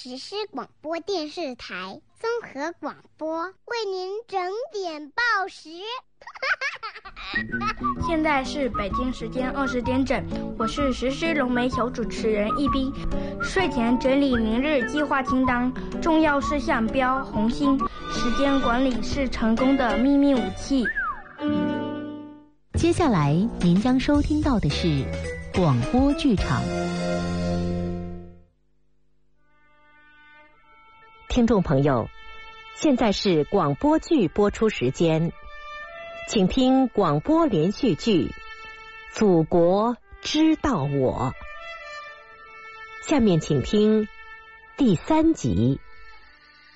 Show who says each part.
Speaker 1: 实施广播电视台综合广播，为您整点报时。
Speaker 2: 现在是北京时间20点整，我是实施龙梅小主持人一斌。睡前整理明日计划清单，重要事项标红心。时间管理是成功的秘密武器。
Speaker 3: 接下来您将收听到的是广播剧场。
Speaker 4: 听众朋友，现在是广播剧播出时间，请听广播连续剧《祖国知道我》。下面请听第3集。